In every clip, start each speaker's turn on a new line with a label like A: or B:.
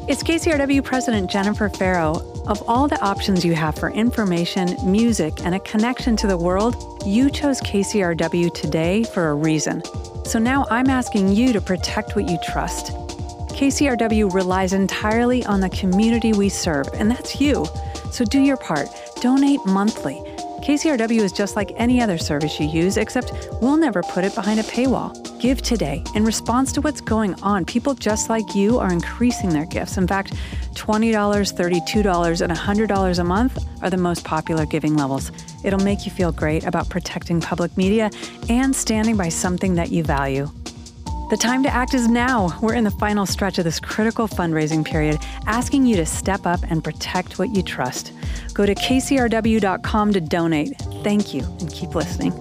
A: It's KCRW President Jennifer Farrow. Of all the options you have for information, music, and a connection to the world, you chose KCRW today for a reason. So now I'm asking you to protect what you trust. KCRW relies entirely on the community we serve, and that's you. So do your part. Donate monthly. KCRW is just like any other service you use, except we'll never put it behind a paywall. Give today. In response to what's going on, people just like you are increasing their gifts. In fact, $20, $32, and $100 a month are the most popular giving levels. It'll make you feel great about protecting public media and standing by something that you value. The time to act is now. We're in the final stretch of this critical fundraising period, asking you to step up and protect what you trust. Go to kcrw.com to donate. Thank you, and keep listening.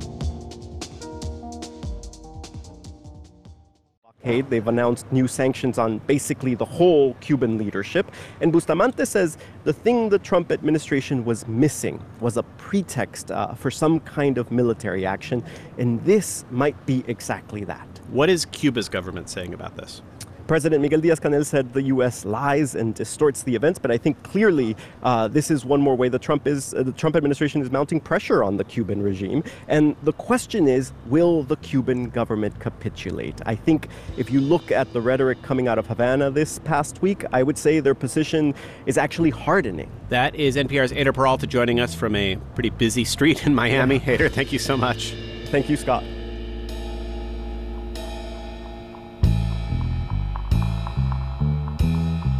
B: They've announced new sanctions on basically the whole Cuban leadership. And Bustamante says the thing the Trump administration was missing was a pretext for some kind of military action. And this might be exactly that.
C: What is Cuba's government saying about this?
B: President Miguel Diaz-Canel said the U.S. lies and distorts the events, but I think clearly this is one more way the Trump administration is mounting pressure on the Cuban regime. And the question is, will the Cuban government capitulate? I think if you look at the rhetoric coming out of Havana this past week, I would say their position is actually hardening.
C: That is NPR's Eyder Peralta joining us from a pretty busy street in Miami. Yeah. Eyder, thank you so much.
B: Thank you, Scott.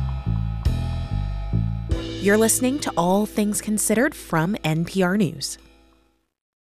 D: You're listening to All Things Considered from NPR News.